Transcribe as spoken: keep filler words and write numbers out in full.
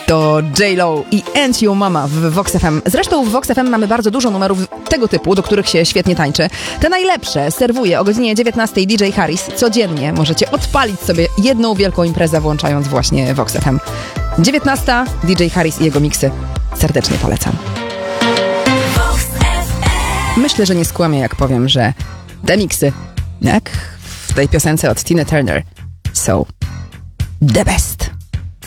To J-Lo i And You Mama w Vox F M. Zresztą w Vox F M mamy bardzo dużo numerów tego typu, do których się świetnie tańczy. Te najlepsze serwuje o godzinie dziewiętnastej D J Harris. Codziennie możecie odpalić sobie jedną wielką imprezę, włączając właśnie Vox F M. dziewiętnasta D J Harris i jego miksy. Serdecznie polecam. Myślę, że nie skłamię, jak powiem, że te miksy, jak w tej piosence od Tina Turner, są the best.